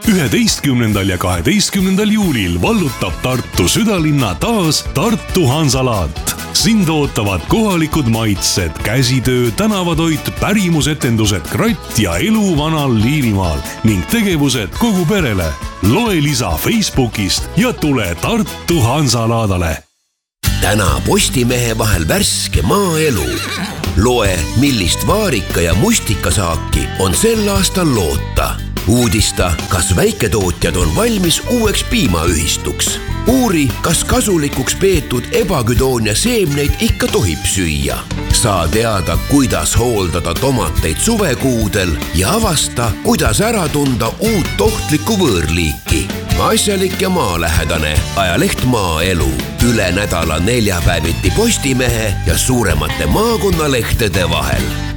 11. ja 12. juulil vallutab Tartu südalinna taas Tartu Hansalaat. Sind ootavad kohalikud maitsed, käsitöö, tänavatoit, pärimusetendused, kratt ja elu vanal Liivimaal ning tegevused kogu perele. Loe lisa Facebookist ja tule Tartu Hansalaadale. Täna Postimehe vahel värske maaelu. Loe, millist vaarika ja mustikasaaki on sel aastal loota. Uudista, kas väiketootjad on valmis uueks piimaühistuks. Uuri, kas kasulikuks peetud ebaküdoonia seemneid ikka tohib süüa. Saa teada, kuidas hooldada tomateid suvekuudel ja avasta, kuidas ära tunda uut ohtlikku võõrliiki. Asjalik ja maalähedane ajaleht Maaelu. Üle nädala neljapäeviti Postimehe ja suuremate maakonnalehtede vahel.